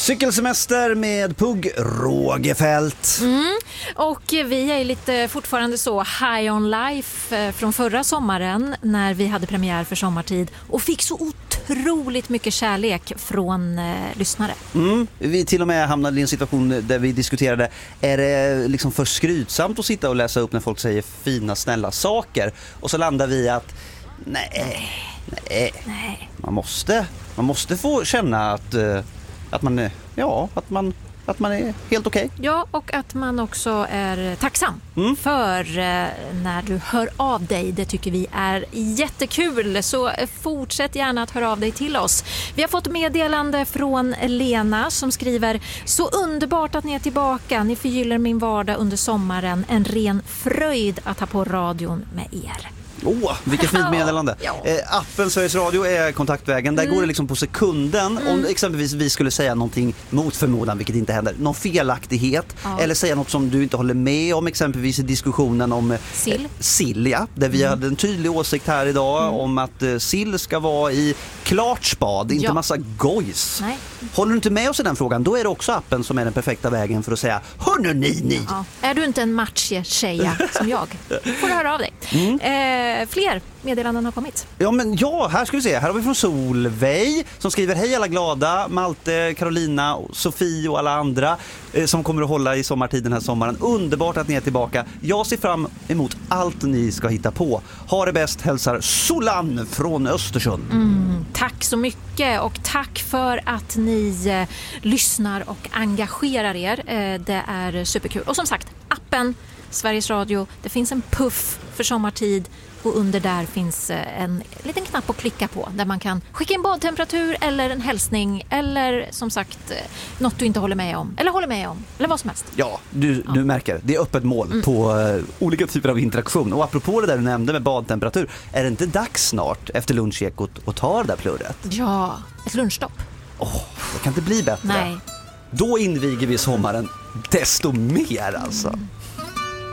Cykelsemester med Pugg Rågefält. Och vi är lite fortfarande så high on life från förra sommaren när vi hade premiär för Sommartid och fick så otroligt mycket kärlek från lyssnare. Vi till och med hamnade i en situation där vi diskuterade, är det liksom för skrytsamt att sitta och läsa upp när folk säger fina, snälla saker? Och så landar vi att nej. Man måste få känna att man är helt okej. Ja, och att man också är tacksam för när du hör av dig. Det tycker vi är jättekul, så fortsätt gärna att höra av dig till oss. Vi har fått meddelande från Lena som skriver: så underbart att ni är tillbaka. Ni förgyller min vardag under sommaren. En ren fröjd att ha på radion med er. Vilket fint meddelande. Ja. Appen Sveriges Radio är kontaktvägen. Där går det liksom på sekunden. Om exempelvis vi skulle säga någonting mot förmodan, vilket inte händer, någon felaktighet eller säga något som du inte håller med om, exempelvis i diskussionen om sill, ja, där vi hade en tydlig åsikt här idag om att sill ska vara i klart spad, inte massa gojs. Nej. Håller du inte med oss i den frågan, då är det också appen som är den perfekta vägen för att säga: hörnu ni. Ja. Är du inte en match-tjeja som jag, får du höra av dig. Fler meddelanden har kommit. Här ska vi se. Här har vi från Solveig som skriver: hej alla glada, Malte, Carolina, Sofie och alla andra som kommer att hålla i sommartid den här sommaren. Underbart att ni är tillbaka. Jag ser fram emot allt ni ska hitta på. Ha det bäst, hälsar Solan från Östersund. Tack så mycket och tack för att ni lyssnar och engagerar er. Det är superkul. Och som sagt, appen Sveriges Radio, det finns en puff för sommartid och under där finns en liten knapp att klicka på där man kan skicka in badtemperatur eller en hälsning eller som sagt något du inte håller med om eller vad som helst. Ja, du märker, det är öppet mål på olika typer av interaktion. Och apropå det där du nämnde med badtemperatur, är det inte dags snart efter lunchekot att ta det där plurret? Ja, ett lunchstopp. Det kan inte bli bättre. Nej. Då inviger vi sommaren desto mer alltså.